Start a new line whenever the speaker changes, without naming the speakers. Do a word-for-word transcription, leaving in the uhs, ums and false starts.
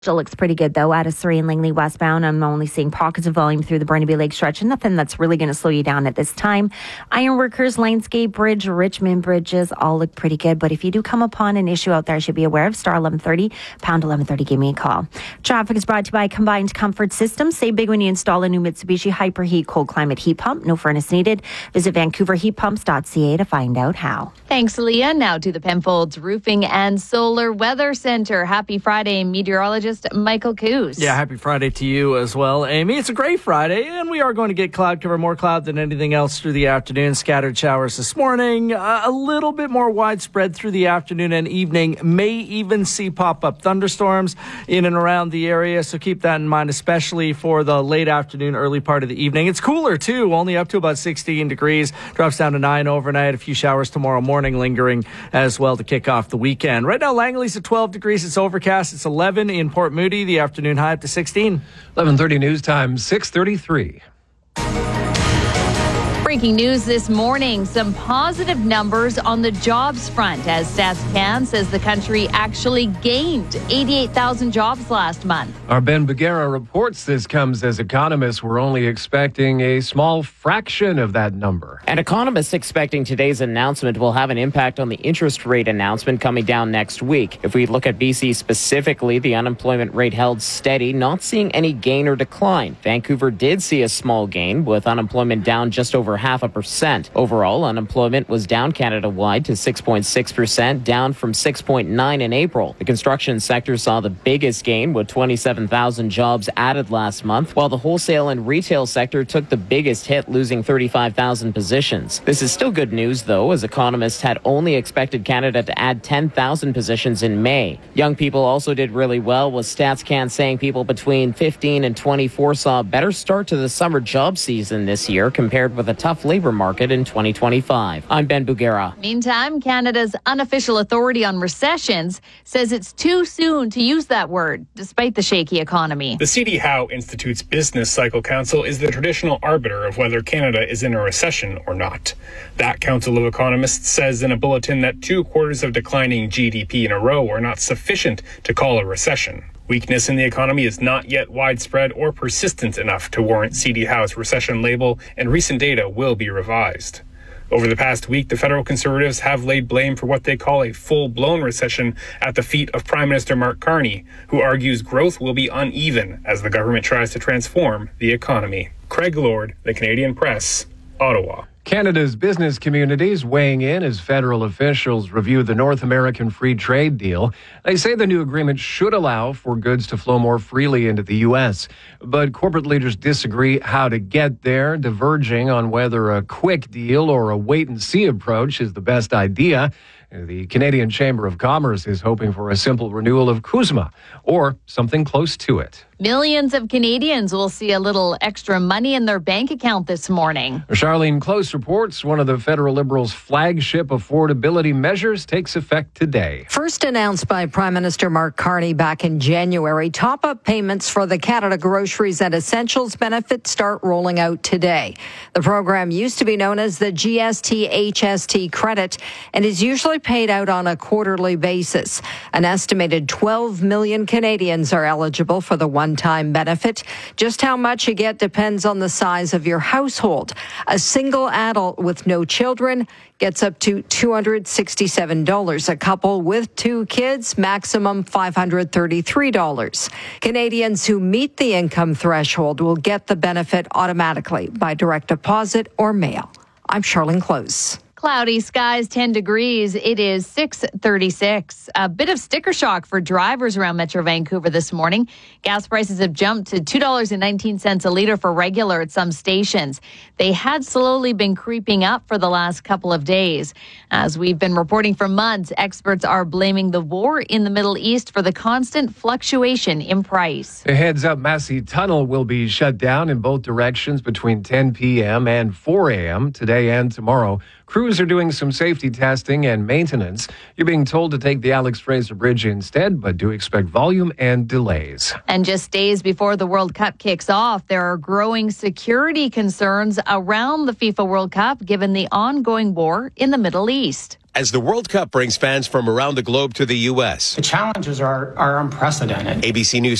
Still looks pretty good, though. At a three in Langley westbound, I'm only seeing pockets of volume through the Burnaby Lake stretch, and nothing that's really going to slow you down at this time. Ironworkers, Lionsgate Bridge, Richmond Bridges all look pretty good, but if you do come upon an issue out there, you should be aware of star eleven thirty, pound eleven thirty, give me a call. Traffic is brought to you by Combined Comfort Systems. Say big when you install a new Mitsubishi Hyperheat cold climate heat pump. No furnace needed. Visit vancouver heat pumps dot c a to find out how.
Thanks, Leah. Now to the Penfolds Roofing and Solar Weather Center. Happy Friday, meteorologist Michael Coos.
Yeah, happy Friday to you as well, Amy. It's a great Friday, and we are going to get cloud cover, more cloud than anything else through the afternoon. Scattered showers this morning, uh, a little bit more widespread through the afternoon and evening. May even see pop-up thunderstorms in and around the area, so keep that in mind, especially for the late afternoon, early part of the evening. It's cooler, too, only up to about sixteen degrees. Drops down to nine overnight. A few showers tomorrow morning lingering as well to kick off the weekend. Right now, Langley's at twelve degrees. It's overcast. It's eleven in Port Moody. The afternoon high up to sixteen.
eleven thirty news time, six thirty-three.
Breaking news this morning, some positive numbers on the jobs front as StatsCan says the country actually gained eighty-eight thousand jobs last month.
Our Ben Bagera reports this comes as economists were only expecting a small fraction of that number.
And economists expecting today's announcement will have an impact on the interest rate announcement coming down next week. If we look at B C specifically, the unemployment rate held steady, not seeing any gain or decline. Vancouver did see a small gain, with unemployment down just over half a percent. Overall, unemployment was down Canada-wide to six point six percent, down from six point nine in April. The construction sector saw the biggest gain, with twenty-seven thousand jobs added last month, while the wholesale and retail sector took the biggest hit, losing thirty-five thousand positions. This is still good news, though, as economists had only expected Canada to add ten thousand positions in May. Young people also did really well, with StatsCan saying people between fifteen and twenty-four saw a better start to the summer job season this year compared with a tough labor market in twenty twenty-five. I'm Ben Bugera.
Meantime, Canada's unofficial authority on recessions says it's too soon to use that word, despite the shaky economy.
The C D Howe Institute's Business Cycle Council is the traditional arbiter of whether Canada is in a recession or not. That council of economists says in a bulletin that two quarters of declining G D P in a row are not sufficient to call a recession. Weakness in the economy is not yet widespread or persistent enough to warrant C D Howe's recession label, and recent data will be revised. Over the past week, the federal Conservatives have laid blame for what they call a full-blown recession at the feet of Prime Minister Mark Carney, who argues growth will be uneven as the government tries to transform the economy. Craig Lord, The Canadian Press, Ottawa.
Canada's business communities weighing in as federal officials review the North American Free Trade Deal. They say the new agreement should allow for goods to flow more freely into the U S. But corporate leaders disagree how to get there, diverging on whether a quick deal or a wait-and-see approach is the best idea. The Canadian Chamber of Commerce is hoping for a simple renewal of CUSMA or something close to it.
Millions of Canadians will see a little extra money in their bank account this morning.
Charlene Close reports one of the federal Liberals' flagship affordability measures takes effect today.
First announced by Prime Minister Mark Carney back in January, top-up payments for the Canada Groceries and Essentials benefit start rolling out today. The program used to be known as the G S T H S T credit and is usually paid out on a quarterly basis. An estimated twelve million Canadians are eligible for the one-time benefit. Just how much you get depends on the size of your household. A single adult with no children gets up to two hundred sixty-seven dollars. A couple with two kids, maximum five hundred thirty-three dollars. Canadians who meet the income threshold will get the benefit automatically by direct deposit or mail. I'm Charlene Close.
Cloudy skies, ten degrees. It is six thirty-six. A bit of sticker shock for drivers around Metro Vancouver this morning. Gas prices have jumped to two dollars and nineteen cents a litre for regular at some stations. They had slowly been creeping up for the last couple of days. As we've been reporting for months, experts are blaming the war in the Middle East for the constant fluctuation in price.
A heads up, Massey Tunnel will be shut down in both directions between ten p.m. and four a.m. today and tomorrow. Crews are doing some safety testing and maintenance. You're being told to take the Alex Fraser Bridge instead, but do expect volume and delays.
And just days before the World Cup kicks off, there are growing security concerns around the FIFA World Cup given the ongoing war in the Middle East.
as the World Cup brings fans from around the globe to the U S.
The challenges are, are unprecedented.
A B C News